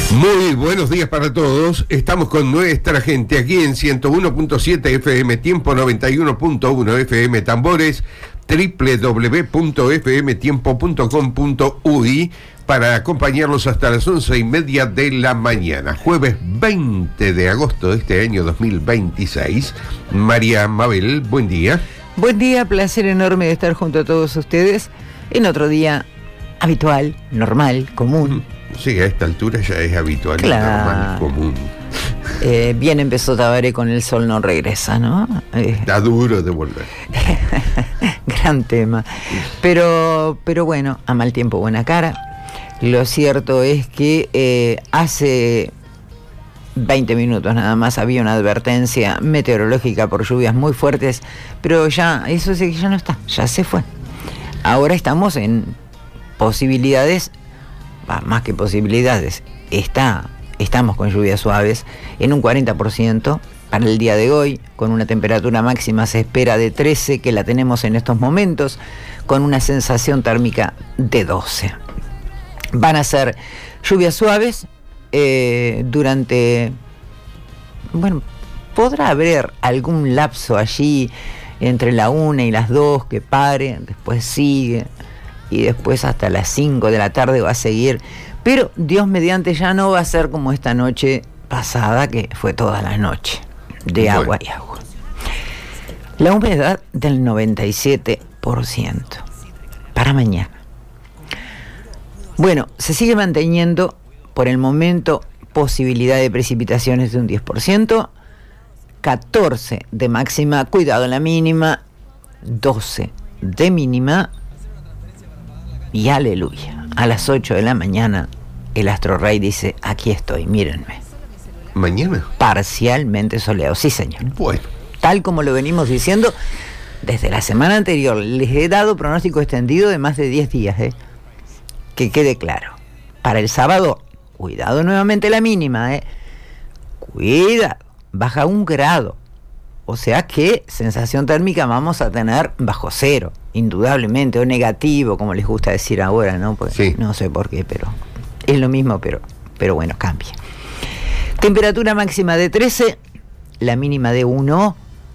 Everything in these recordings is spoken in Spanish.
Muy buenos días para todos. Estamos con nuestra gente aquí en 101.7 FM, Tiempo 91.1 FM Tambores, www.fmtiempo.com.uy para acompañarlos hasta las 11:30 de la mañana. Jueves 20 de agosto de este año 2026. María Mabel, buen día. Buen día, placer enorme de estar junto a todos ustedes en otro día habitual, normal, común. Sí, a esta altura ya es habitual, claro. Normal, común. Bien empezó Tabaré con El sol no regresa, ¿no? Está duro de volver. Gran tema. Pero bueno, a mal tiempo buena cara. Lo cierto es que hace 20 minutos nada más había una advertencia meteorológica por lluvias muy fuertes, pero ya, eso sí que ya no está, ya se fue. Ahora estamos en posibilidades, más que posibilidades, estamos con lluvias suaves en un 40% para el día de hoy, con una temperatura máxima se espera de 13, que la tenemos en estos momentos, con una sensación térmica de 12. Van a ser lluvias suaves durante, bueno, podrá haber algún lapso allí entre la 1 y las 2 que pare, después sigue, y después hasta las 5 de la tarde va a seguir, pero Dios mediante ya no va a ser como esta noche pasada, que fue toda la noche, de agua y agua. La humedad del 97% para mañana. Bueno, se sigue manteniendo por el momento posibilidad de precipitaciones de un 10%, 14 de máxima, cuidado en la mínima, 12 de mínima, y aleluya, a las 8 de la mañana el Astro Rey dice: aquí estoy, mírenme. ¿Mañana? Parcialmente soleado, sí señor. Bueno. Tal como lo venimos diciendo desde la semana anterior, les he dado pronóstico extendido de más de 10 días, que quede claro. Para el sábado, cuidado nuevamente la mínima, cuidado, baja 1 grado. O sea que sensación térmica vamos a tener bajo cero, indudablemente, o negativo, como les gusta decir ahora, ¿no? Pues sí. No sé por qué, pero es lo mismo, pero bueno, cambia. Temperatura máxima de 13, la mínima de 1.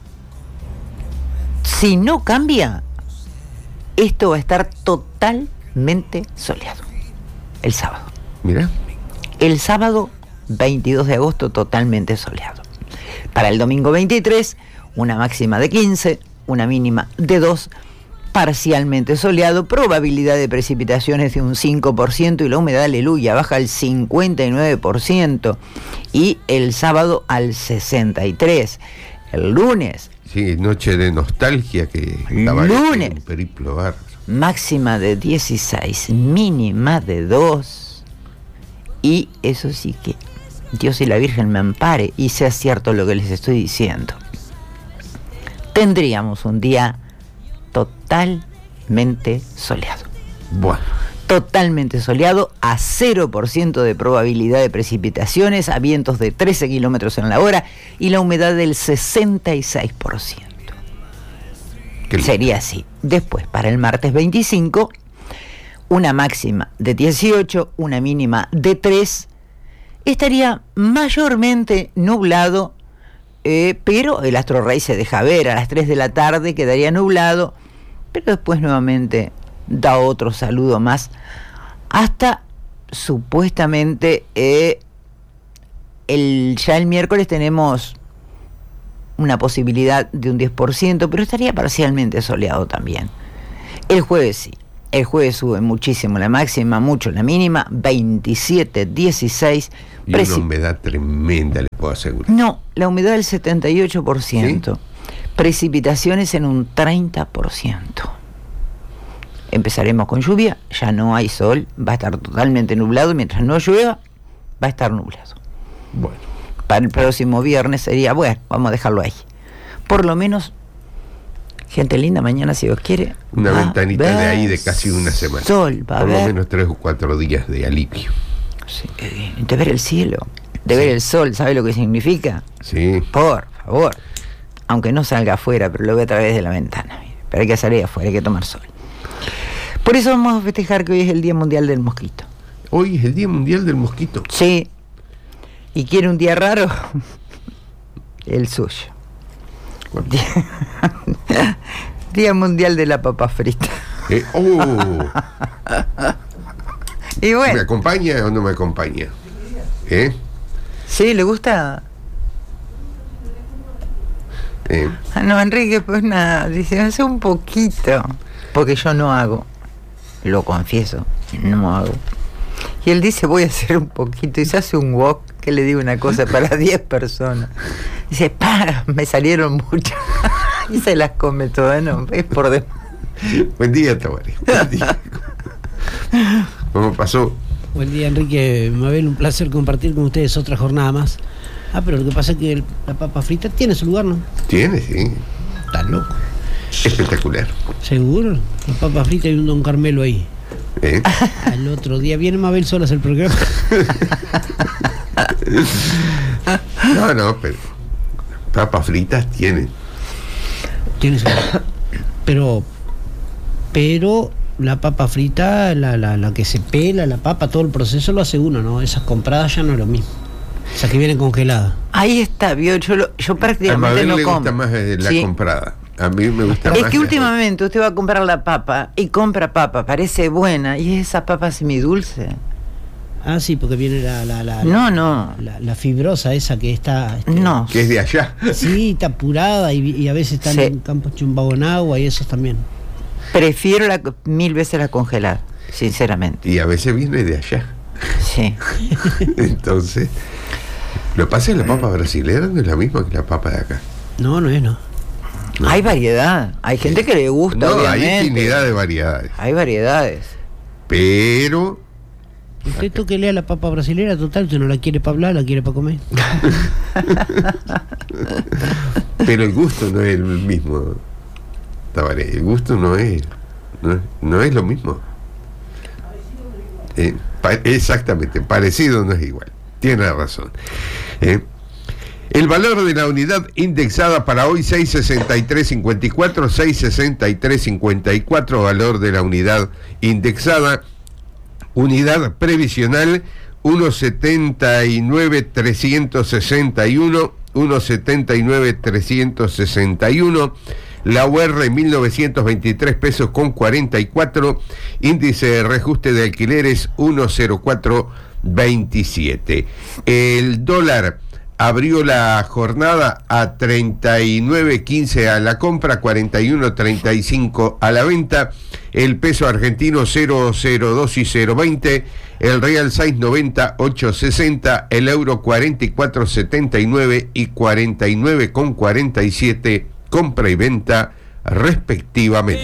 Si no cambia, esto va a estar totalmente soleado el sábado. Mira. El sábado 22 de agosto totalmente soleado. Para el domingo 23, una máxima de 15, una mínima de 2, parcialmente soleado, probabilidad de precipitaciones de un 5% y la humedad, aleluya, baja al 59%, y el sábado al 63%. El lunes. Sí, noche de nostalgia que estaba lunes, en un periplo bar. Máxima de 16, mínima de 2, y eso sí que Dios y la Virgen me ampare y sea cierto lo que les estoy diciendo. Tendríamos un día totalmente soleado. Bueno. Totalmente soleado, a 0% de probabilidad de precipitaciones, a vientos de 13 kilómetros en la hora y la humedad del 66%. Sería así. Después, para el martes 25, una máxima de 18, una mínima de 3. Estaría mayormente nublado, pero el Astro Rey se deja ver. A las 3 de la tarde quedaría nublado, pero después nuevamente da otro saludo más, hasta supuestamente ya el miércoles tenemos una posibilidad de un 10%, pero estaría parcialmente soleado también. El jueves sí. El jueves sube muchísimo la máxima, mucho la mínima, 27, 16. Y una humedad tremenda, les puedo asegurar. No, la humedad del 78%. ¿Sí? Precipitaciones en un 30%. Empezaremos con lluvia, ya no hay sol, va a estar totalmente nublado. Mientras no llueva, va a estar nublado. Bueno. Para el próximo viernes sería, bueno, vamos a dejarlo ahí. Por lo menos, gente linda, mañana, si Dios quiere, una ventanita de ahí de casi una semana. Sol, va a por ver. Lo menos 3 o 4 días de alivio. Sí, de ver el cielo, de ver el sol, ¿sabe lo que significa? Sí. Por favor. Aunque no salga afuera, pero lo ve a través de la ventana. Pero hay que salir afuera, hay que tomar sol. Por eso vamos a festejar que hoy es el Día Mundial del Mosquito. ¿Hoy es el Día Mundial del Mosquito? Sí, y quiere un día raro, el suyo. Bueno. Día Mundial de la Papa Frita. Y bueno. ¿Me acompaña o no me acompaña? Sí, ¿le gusta? No, Enrique, pues nada, dice, hace un poquito, porque yo no hago, lo confieso, no hago. Y él dice, voy a hacer un poquito, y se hace un wok, que le digo una cosa, para 10 personas. Dice, me salieron muchas, y se las come todas, no, es por demás. Buen día, Tabaré. Buen día. ¿Cómo pasó? Buen día, Enrique, Mabel, un placer compartir con ustedes otra jornada más. Pero lo que pasa es que la papa frita tiene su lugar, ¿no? Tiene, sí. Estás loco. Espectacular. ¿Seguro? La papa frita y un Don Carmelo ahí. Al otro día viene Mabel sola a hacer el programa. No, pero papas fritas tienen. Tiene su lugar. Pero la papa frita, la que se pela, la papa, todo el proceso lo hace uno, ¿no? Esas compradas ya no es lo mismo. O sea, que vienen congeladas. Ahí está, yo prácticamente a Mabel no le como. gusta más la Sí. comprada. A mí me gusta más. Es que últimamente usted va a comprar la papa y compra papa, parece buena, y esa papa semidulce. Ah, sí, porque viene No. la fibrosa esa que está... No. Que es de allá. Sí, está apurada y a veces están en campos chumbados en agua y esos también. Prefiero 1000 veces la congelada, sinceramente. Y a veces viene de allá. Sí. Entonces, lo que pasa es que la papa brasileña no es la misma que la papa de acá. No es, no. Hay variedad, hay gente que le gusta, No, obviamente. hay infinidad de variedades. Hay variedades. Pero Usted toquele a la papa brasilera, total, usted no la quiere para hablar, la quiere para comer. pero el gusto no es el mismo, Tabaré. El gusto no es lo mismo. Exactamente, parecido no es igual. Tiene razón. El valor de la unidad indexada para hoy 663.54, 663.54, valor de la unidad indexada. Unidad previsional 179.361, 179.361. La UR 1923 pesos con 44. Índice de reajuste de alquileres 10427. El dólar abrió la jornada a 39.15 a la compra, 41.35 a la venta. El peso argentino 0.02 y 0.20. El real 6.90, 8.60. El euro 44.79 y 49.47. Compra y venta respectivamente.